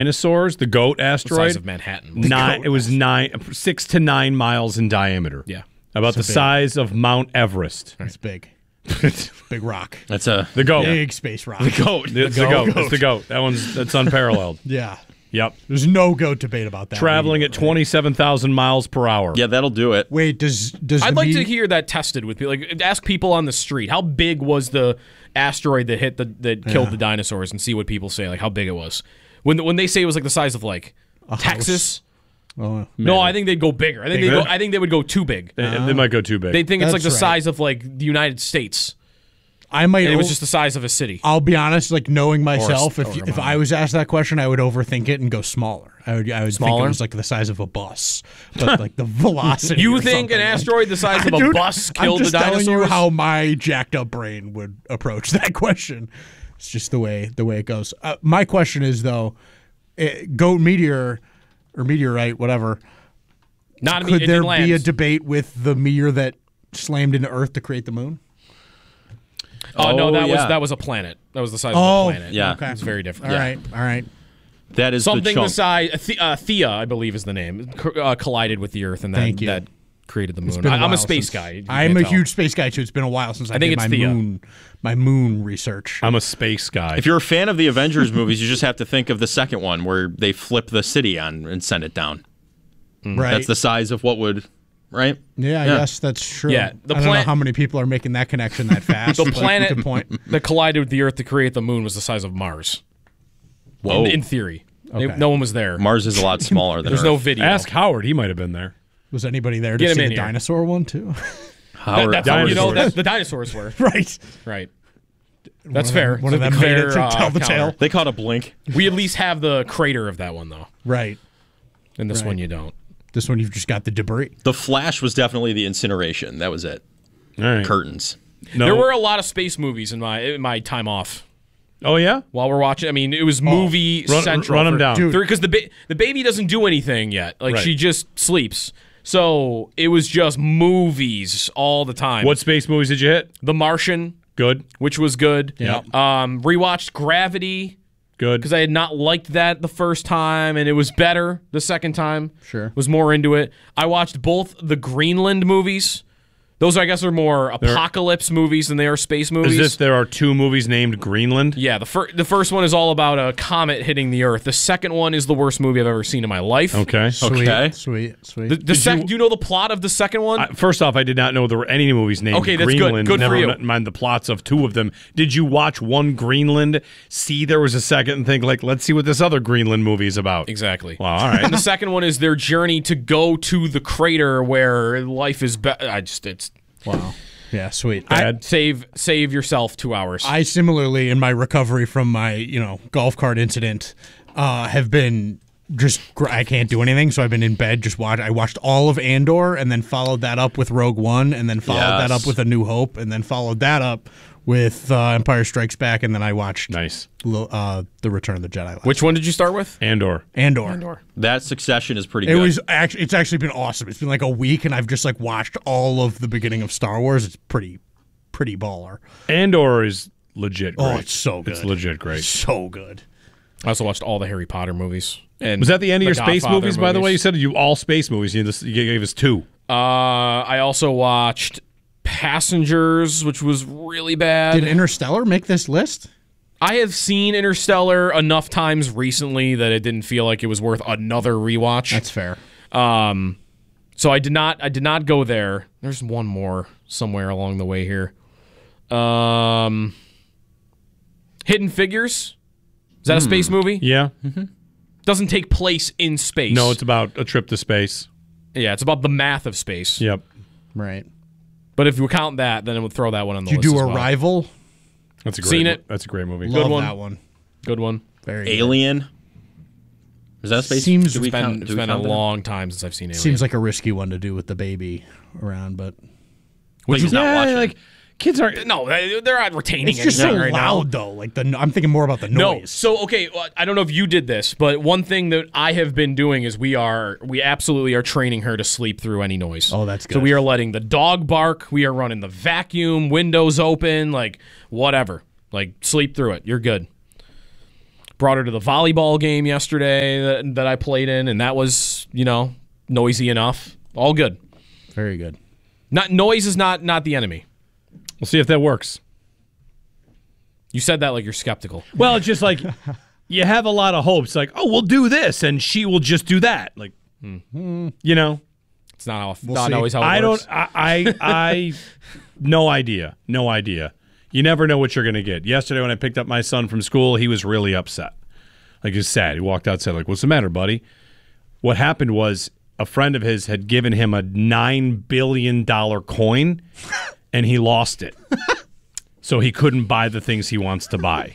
Dinosaurs, the GOAT The asteroid. size of Manhattan. It was 6 to 9 miles in diameter. Yeah. About the size of Mount Everest. It's big. Big rock. That's a The GOAT. Big space rock. It's the GOAT. It's the GOAT. That's unparalleled. Yeah. Yep. There's no goat debate about that. Traveling at 27,000 miles per hour. yeah, that'll do it. Wait, does I'd like to hear that tested with people. Like, ask people on the street how big was the asteroid that hit that killed the dinosaurs, and see what people say. Like how big it was. When they say it was like the size of like Texas. Oh, No, I think they'd go bigger. I think they would go too big. They might go too big. They think it's like That's the right. size of like the United States. I might. And it was just the size of a city. I'll be honest, like knowing myself, or if I was asked that question, I would overthink it and go smaller. I would think Smaller? it was like the size of a bus, but like the velocity. You or think an something. asteroid the size of a Dude, bus killed I'm just the dinosaurs? telling you how my jacked up brain would approach that question. It's just the way it goes. My question is though, goat meteor or meteorite, whatever. Not Could it there didn't be a land. debate with the meteor that slammed into Earth to create the moon? Oh no, Oh, yeah. that was a planet. That was the size Oh, of a planet. yeah. okay. It's very different. All right. That is Something the the chunk. size Thea, I believe, is the name. Collided with the Earth, and Thank you. that created the moon. Been I'm while a space since- guy. You I'm can't a tell. huge space guy too. It's been a while since I think did it's my Thea. moon research. I'm a space guy. If you're a fan of the Avengers movies, you just have to think of the second one where they flip the city on and send it down. Right. That's the size of what would, right? Yeah, yes, that's true. Yeah, I don't know how many people are making that connection that fast. The but planet good point. that collided with the Earth to create the moon was the size of Mars. Whoa. In theory. Okay. No one was there. Mars is a lot smaller than There's Earth. no video. Ask Howard. He might have been there. Was anybody there to Get him see in the here. dinosaur one too? Howard, That's how you know Dinosaurs. that the dinosaurs were. right. Right. That's fair. One of them Fair, made it to tell the counter. tale. They caught a blink. We at least have the crater of that one, though. Right. And this Right. one you don't. This one you've just got the debris. The Flash was definitely the incineration. That was it. All right. Curtains. No. There were a lot of space movies in my time off. Oh, yeah? While we're watching, I mean, it was movie central. run 'em down. Dude. Because the baby doesn't do anything yet. Like, Right. she just sleeps. So it was just movies all the time. What space movies did you hit? The Martian, Good. which was good. Yep. Rewatched Gravity Good. because I had not liked that the first time, and it was better the second time. Sure. Was more into it. I watched both the Greenland movies. Those, I guess, are more apocalypse movies than they are space movies. Is this there are two movies named Greenland? Yeah, the first one is all about a comet hitting the Earth. The second one is the worst movie I've ever seen in my life. Okay. Sweet, Okay. Sweet. Do you know the plot of the second one? First off, I did not know there were any movies named Okay, that's good. Greenland. Good for Never you. mind the plots of two of them. Did you watch one Greenland, see there was a second, and think, like, let's see what this other Greenland movie is about? Exactly. Wow, all right. And the second one is their journey to go to the crater where life is better. Wow. Yeah, sweet. Bad. Save yourself 2 hours. I similarly, in my recovery from my golf cart incident, have been I can't do anything, so I've been in bed just I watched all of Andor and then followed that up with Rogue One and then followed that up with A New Hope and then followed that up with Empire Strikes Back and then I watched Nice. The Return of the Jedi. last Which one did you start with? Andor. Andor. That Succession is pretty It good. was actually it's actually been awesome. It's been like a week and I've just like watched all of the beginning of Star Wars. It's pretty baller. Andor is legit great. Oh, it's so good. It's legit great. So good. I also watched all the Harry Potter movies. And Was that the end of your space Godfather movies, by the way? You said you all space movies. You gave us two. I also watched Passengers, which was really bad. Did Interstellar make this list? I have seen Interstellar enough times recently that it didn't feel like it was worth another rewatch. That's fair. So I did not go there. There's one more somewhere along the way here. Hidden Figures. Is that a space movie? Yeah. Doesn't take place in space. No, it's about a trip to space. Yeah, it's about the math of space. Yep. Right. But if you count that, then it would throw that one on the Did list you do as well. Arrival? That's a great Seen it. That's a great movie. Love one. that one. Good one. Very good. Alien. Is that a space? Seems- do we It's been, count- do it's we been a count that? long time since I've seen Alien. Seems like a risky one to do with the baby around, but But he's not watching. like kids aren't. No, they're not retaining it's just so anything right now. loud though. Like I'm thinking more about the No. noise. So, okay, I don't know if you did this, but one thing that I have been doing is we absolutely are training her to sleep through any noise. Oh, that's So good. we are letting the dog bark. We are running the vacuum, windows open, like whatever. Like sleep through it. You're good. Brought her to the volleyball game yesterday that I played in, and that was, noisy enough. All good. Very good. Noise is not the enemy. We'll see if that works. You said that like you're skeptical. Well, it's just like you have a lot of hopes. Like, oh, we'll do this, and she will just do that. Like, It's not always how it works. I no idea. No idea. You never know what you're going to get. Yesterday when I picked up my son from school, he was really upset. Like, he's sad. He walked outside like, what's the matter, buddy? What happened was a friend of his had given him a $9 billion coin, and he lost it. So he couldn't buy the things he wants to buy.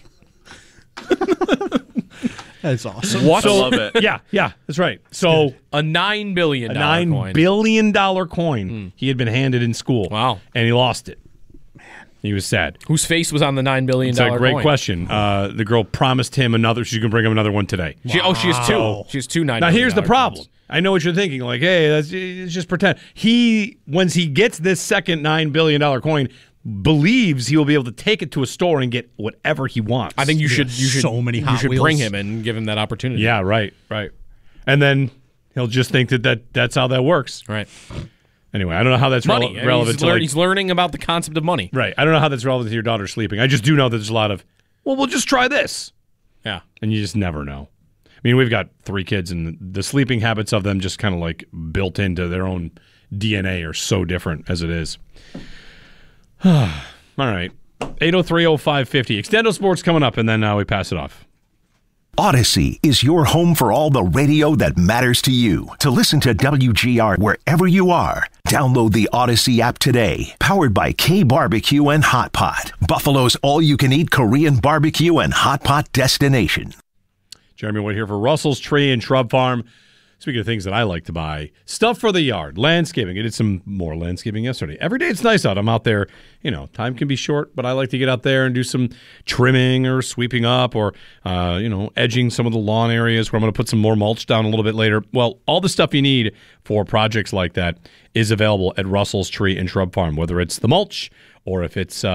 That's awesome. I love it. Yeah, that's right. So a $9 billion $9 coin. billion coin he had been handed in school. Wow. And he lost it. He was sad. Whose face was on the $9 billion It's a great coin? question. The girl promised him another. She's going to bring him another one today. She has two. She has two $9 billion Now, here's the problem. coins. I know what you're thinking. Like, hey, it's just pretend. Once he gets this second $9 billion coin, believes he will be able to take it to a store and get whatever he wants. I think you should so many Hot you should Wheels. bring him and give him that opportunity. Yeah, right. And then he'll just think that's how that works. Right. Anyway, I don't know how that's Money. relevant to He's learning about the concept of money. Right. I don't know how that's relevant to your daughter sleeping. I just do know that there's a lot of, well, we'll just try this. Yeah. And you just never know. I mean, we've got 3 kids, and the sleeping habits of them just kind of like built into their own DNA are so different as it is. All right. 803-0550. Extendo Sports coming up, and then we pass it off. Odyssey is your home for all the radio that matters to you. To listen to WGR wherever you are, download the Odyssey app today. Powered by K Barbecue and Hot Pot, Buffalo's all-you-can-eat Korean barbecue and hot pot destination. Jeremy Wood here for Russell's Tree and Shrub Farm. Speaking of things that I like to buy, stuff for the yard, landscaping. I did some more landscaping yesterday. Every day it's nice out. I'm out there. Time can be short, but I like to get out there and do some trimming or sweeping up or, edging some of the lawn areas where I'm going to put some more mulch down a little bit later. Well, all the stuff you need for projects like that is available at Russell's Tree and Shrub Farm, whether it's the mulch or if it's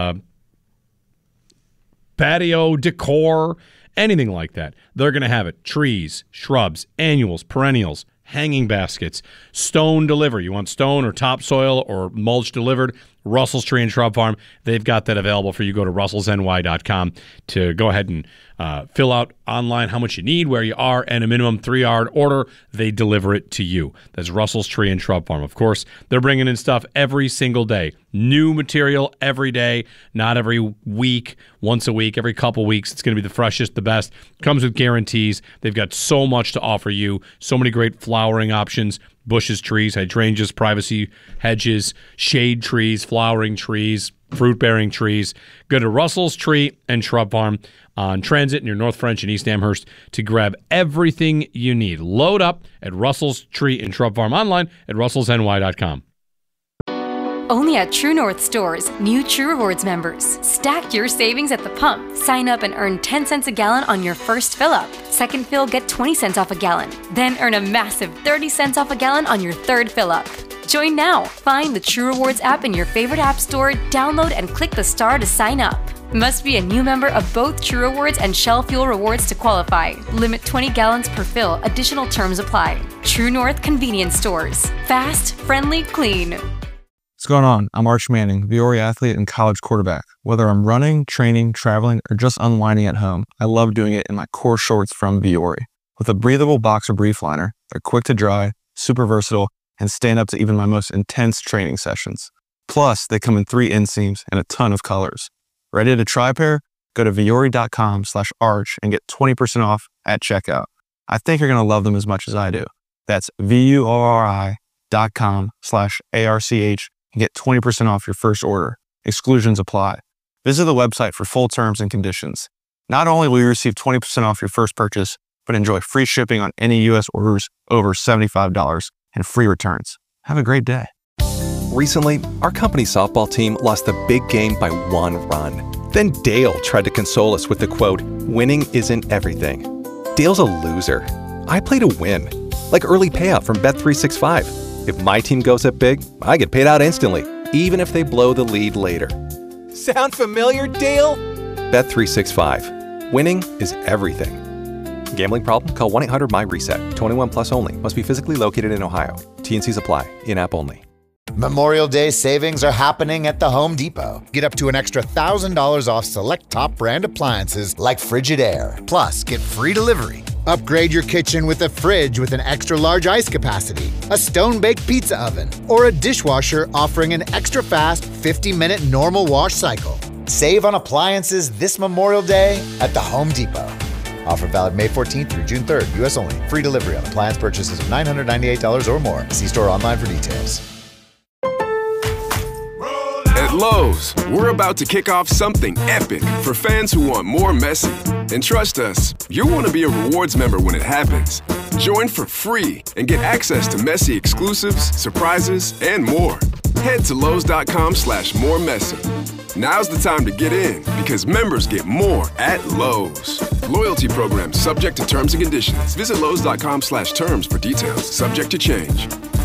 patio decor, anything like that. They're going to have it. Trees, shrubs, annuals, perennials, hanging baskets, stone delivery. You want stone or topsoil or mulch delivered? Russell's Tree and Shrub Farm, they've got that available for you. Go to russellsny.com to go ahead and fill out online how much you need, where you are, and a minimum 3-yard order. They deliver it to you. That's Russell's Tree and Shrub Farm. Of course, they're bringing in stuff every single day. New material every day, not every week, once a week, every couple weeks. It's going to be the freshest, the best. Comes with guarantees. They've got so much to offer you, so many great flowering options. Bushes, trees, hydrangeas, privacy hedges, shade trees, flowering trees, fruit-bearing trees. Go to Russell's Tree and Shrub Farm on Transit near North French and East Amherst to grab everything you need. Load up at Russell's Tree and Shrub Farm online at russellsny.com. Only at True North stores, new True Rewards members. Stack your savings at the pump. Sign up and earn 10 cents a gallon on your first fill-up. Second fill, get 20 cents off a gallon. Then earn a massive 30 cents off a gallon on your third fill-up. Join now. Find the True Rewards app in your favorite app store, download and click the star to sign up. Must be a new member of both True Rewards and Shell Fuel Rewards to qualify. Limit 20 gallons per fill. Additional terms apply. True North Convenience Stores. Fast, friendly, clean. What's going on? I'm Arch Manning, Viore athlete and college quarterback. Whether I'm running, training, traveling, or just unwinding at home, I love doing it in my core shorts from Viore. With a breathable boxer brief liner, they're quick to dry, super versatile, and stand up to even my most intense training sessions. Plus, they come in 3 inseams and a ton of colors. Ready to try a pair? Go to viore.com/arch and get 20% off at checkout. I think you're going to love them as much as I do. That's VUORI.com/ARCH and get 20% off your first order. Exclusions apply. Visit the website for full terms and conditions. Not only will you receive 20% off your first purchase, but enjoy free shipping on any U.S. orders over $75 and free returns. Have a great day. Recently, our company softball team lost the big game by 1 run. Then Dale tried to console us with the quote, "Winning isn't everything." Dale's a loser. I play to win, like early payout from Bet365. If my team goes up big, I get paid out instantly, even if they blow the lead later. Sound familiar, Dale? Bet365. Winning is everything. Gambling problem? Call 1-800-MY-RESET. 21 plus only. Must be physically located in Ohio. T&Cs apply. In-app only. Memorial Day savings are happening at the Home Depot. Get up to an extra $1,000 off select top brand appliances like Frigidaire. Plus, get free delivery. Upgrade your kitchen with a fridge with an extra large ice capacity, a stone-baked pizza oven, or a dishwasher offering an extra fast 50-minute normal wash cycle. Save on appliances this Memorial Day at the Home Depot. Offer valid May 14th through June 3rd. U.S. only. Free delivery on appliance purchases of $998 or more. See store online for details. At Lowe's, we're about to kick off something epic for fans who want more Messi. And trust us, you'll want to be a rewards member when it happens. Join for free and get access to Messi exclusives, surprises, and more. Head to Lowe's.com/moremessy. Now's the time to get in because members get more at Lowe's. Loyalty program subject to terms and conditions. Visit Lowe's.com/terms for details. Subject to change.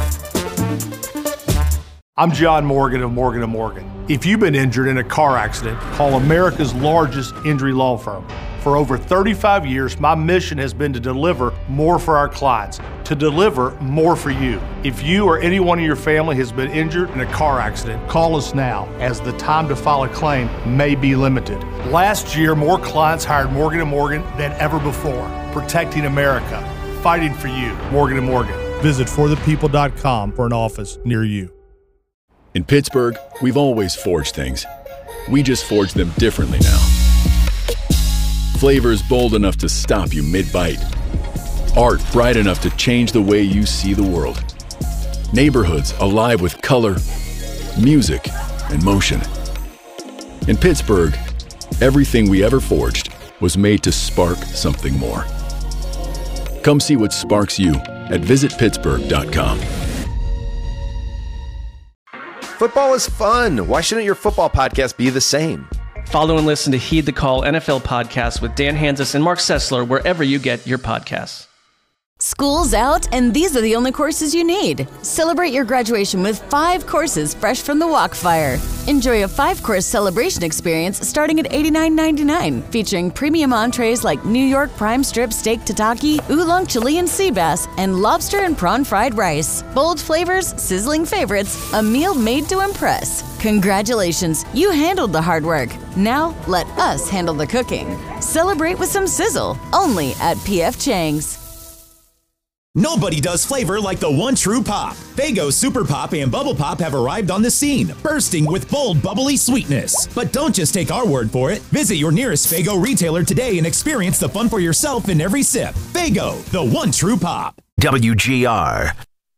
I'm John Morgan of Morgan & Morgan. If you've been injured in a car accident, call America's largest injury law firm. For over 35 years, my mission has been to deliver more for our clients, to deliver more for you. If you or anyone in your family has been injured in a car accident, call us now, as the time to file a claim may be limited. Last year, more clients hired Morgan & Morgan than ever before, protecting America, fighting for you. Morgan & Morgan. Visit forthepeople.com for an office near you. In Pittsburgh, we've always forged things. We just forge them differently now. Flavors bold enough to stop you mid-bite. Art bright enough to change the way you see the world. Neighborhoods alive with color, music, and motion. In Pittsburgh, everything we ever forged was made to spark something more. Come see what sparks you at visitpittsburgh.com. Football is fun. Why shouldn't your football podcast be the same? Follow and listen to Heed the Call NFL podcast with Dan Hanzus and Mark Sessler wherever you get your podcasts. School's out, and these are the only courses you need. Celebrate your graduation with 5 courses fresh from the Walkfire. Enjoy a 5-course celebration experience starting at $89.99, featuring premium entrees like New York prime strip steak tataki, oolong Chilean sea bass, and lobster and prawn fried rice. Bold flavors, sizzling favorites, a meal made to impress. Congratulations, you handled the hard work. Now let us handle the cooking. Celebrate with some sizzle, only at P.F. Chang's. Nobody does flavor like the one true pop. Faygo Super Pop and Bubble Pop have arrived on the scene, bursting with bold, bubbly sweetness. But don't just take our word for it. Visit your nearest Faygo retailer today and experience the fun for yourself in every sip. Faygo, the one true pop. WGR.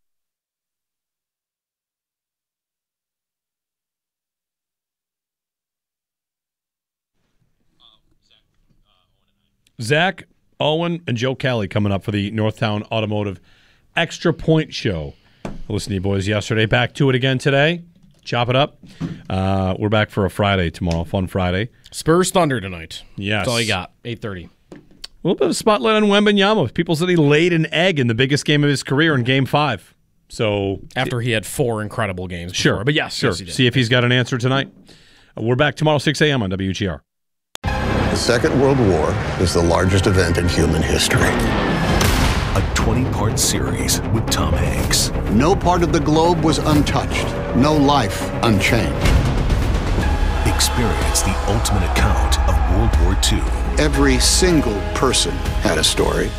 Zach, Owen, and Joe Kelly coming up for the Northtown Automotive Extra Point Show. Listen to you boys yesterday. Back to it again today. Chop it up. We're back for a Friday tomorrow. Fun Friday. Spurs Thunder tonight. Yes. That's all you got. 8:30. A little bit of a spotlight on Wembanyama. People said he laid an egg in the biggest game of his career in Game 5. So after he had 4 incredible games before. Sure. But yes, sure. yes, he did. See if he's got an answer tonight. We're back tomorrow, 6 a.m. on WGR. The Second World War is the largest event in human history. A 20-part series with Tom Hanks. No part of the globe was untouched. No life unchanged. Experience the ultimate account of World War II. Every single person had a story.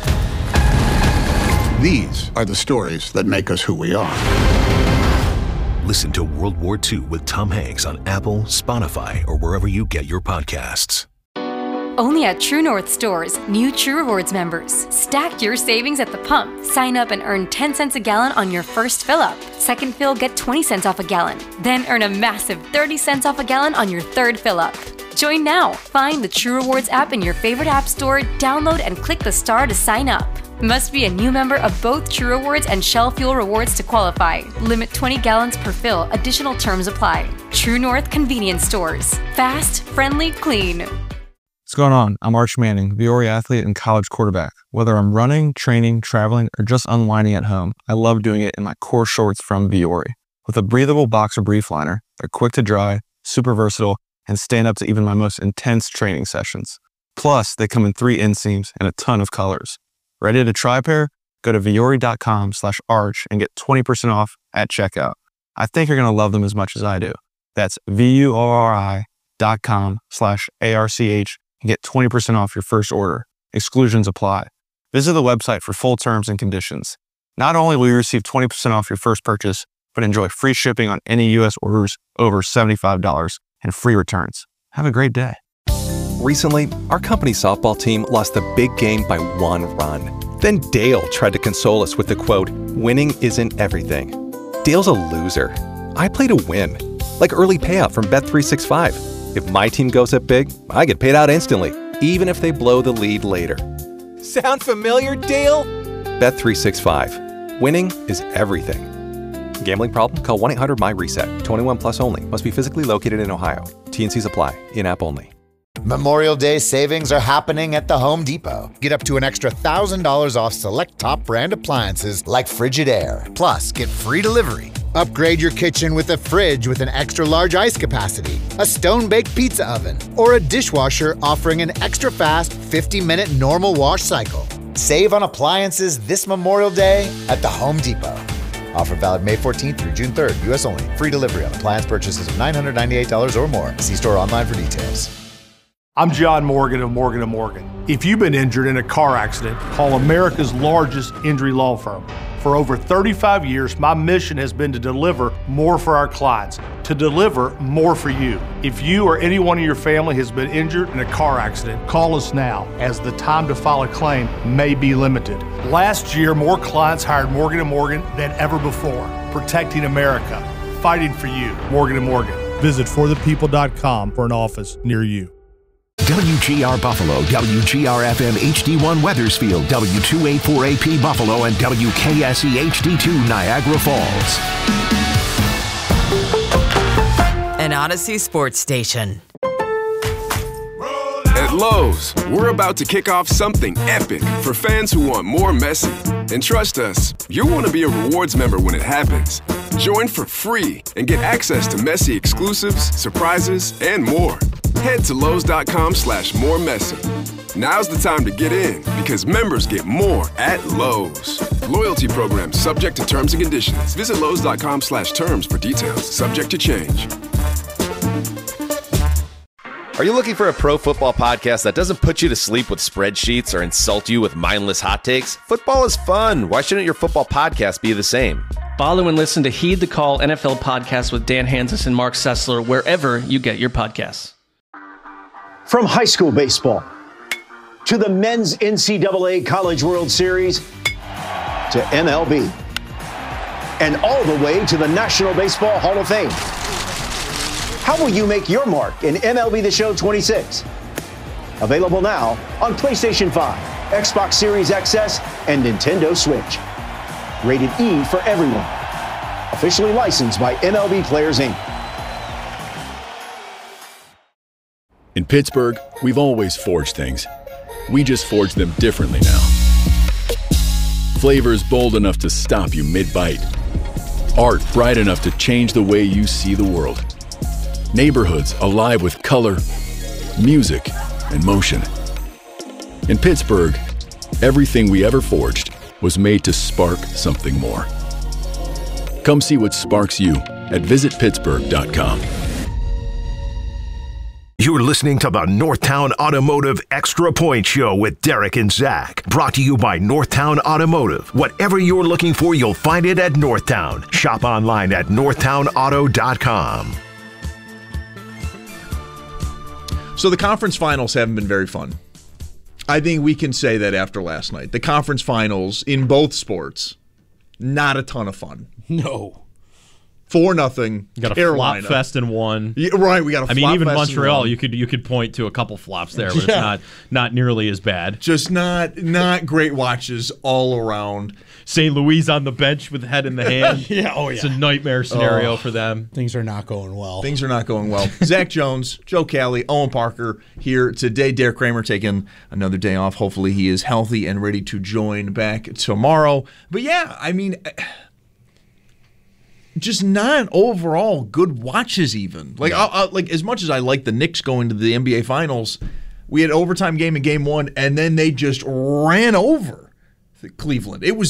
These are the stories that make us who we are. Listen to World War II with Tom Hanks on Apple, Spotify, or wherever you get your podcasts. Only at True North stores, new True Rewards members. Stack your savings at the pump. Sign up and earn 10 cents a gallon on your first fill-up. Second fill, get 20 cents off a gallon. Then earn a massive 30 cents off a gallon on your third fill-up. Join now. Find the True Rewards app in your favorite app store, download and click the star to sign up. Must be a new member of both True Rewards and Shell Fuel Rewards to qualify. Limit 20 gallons per fill. Additional terms apply. True North Convenience Stores. Fast, friendly, clean. What's going on? I'm Arch Manning, Viore athlete and college quarterback. Whether I'm running, training, traveling, or just unwinding at home, I love doing it in my core shorts from Viore. With a breathable boxer brief liner, they're quick to dry, super versatile, and stand up to even my most intense training sessions. Plus, they come in 3 inseams and a ton of colors. Ready to try a pair? Go to Vuori.com/arch and get 20% off at checkout. I think you're going to love them as much as I do. That's Vuori.com/ARCH and get 20% off your first order. Exclusions apply. Visit the website for full terms and conditions. Not only will you receive 20% off your first purchase, but enjoy free shipping on any U.S. orders over $75 and free returns. Have a great day. Recently, our company softball team lost the big game by 1 run. Then Dale tried to console us with the quote, "Winning isn't everything." Dale's a loser. I play to win. Like early payout from Bet365. If my team goes up big, I get paid out instantly, even if they blow the lead later. Sound familiar, Dale? Bet365. Winning is everything. Gambling problem? Call 1-800-MY-RESET. 21 plus only. Must be physically located in Ohio. T&Cs apply. In-app only. Memorial Day savings are happening at the Home Depot. Get up to an extra $1,000 off select top brand appliances like Frigidaire. Plus, get free delivery. Upgrade your kitchen with a fridge with an extra large ice capacity, a stone-baked pizza oven, or a dishwasher offering an extra fast 50-minute normal wash cycle. Save on appliances this Memorial Day at the Home Depot. Offer valid May 14th through June 3rd. U.S. only. Free delivery on appliance purchases of $998 or more. See store online for details. I'm John Morgan of Morgan & Morgan. If you've been injured in a car accident, call America's largest injury law firm. For over 35 years, my mission has been to deliver more for our clients, to deliver more for you. If you or anyone in your family has been injured in a car accident, call us now, as the time to file a claim may be limited. Last year, more clients hired Morgan & Morgan than ever before, protecting America, fighting for you. Morgan & Morgan. Visit forthepeople.com for an office near you. WGR Buffalo, WGR-FM HD1 Weathersfield, W284AP Buffalo, and WKSE HD2 Niagara Falls. An Odyssey sports station. At Lowe's, we're about to kick off something epic for fans who want more Messi. And trust us, you'll want to be a rewards member when it happens. Join for free and get access to Messi exclusives, surprises, and more. Head to Lowe's.com/moremessy. Now's the time to get in because members get more at Lowe's. Loyalty program subject to terms and conditions. Visit Lowe's.com/terms for details. Subject to change. Are you looking for a pro football podcast that doesn't put you to sleep with spreadsheets or insult you with mindless hot takes? Football is fun. Why shouldn't your football podcast be the same? Follow and listen to Heed the Call NFL podcast with Dan Hanzus and Mark Sessler wherever you get your podcasts. From high school baseball to the men's NCAA College World Series to MLB and all the way to the National Baseball Hall of Fame. How will you make your mark in MLB The Show 26? Available now on PlayStation 5, Xbox Series XS, and Nintendo Switch. Rated E for everyone. Officially licensed by MLB Players, Inc. In Pittsburgh, we've always forged things. We just forge them differently now. Flavors bold enough to stop you mid-bite. Art bright enough to change the way you see the world. Neighborhoods alive with color, music, and motion. In Pittsburgh, everything we ever forged was made to spark something more. Come see what sparks you at visitpittsburgh.com. You're listening to the Northtown Automotive Extra Point Show with Derek and Zach. Brought to you by Northtown Automotive. Whatever you're looking for, you'll find it at Northtown. Shop online at northtownauto.com. So the conference finals haven't been very fun. I think we can say that after last night. The conference finals in both sports, not a ton of fun. No. 4-0. You got a Carolina. flop fest in one. Yeah, right, we got a flop fest. I mean, even in Montreal, one. you could point to a couple flops there, but it's not nearly as bad. Just not great watches all around. St. Louis on the bench with the head in the hand. Yeah. It's a nightmare scenario for them. Things are not going well. Things are not going well. Zach Jones, Joe Cali, Owen Parker here today. Derek Kramer taking another day off. Hopefully he is healthy and ready to join back tomorrow. But yeah, I mean, just not overall good watches even. Like, like as much as I like the Knicks going to the NBA Finals, we had an overtime game in Game 1, and then they just ran over Cleveland. It was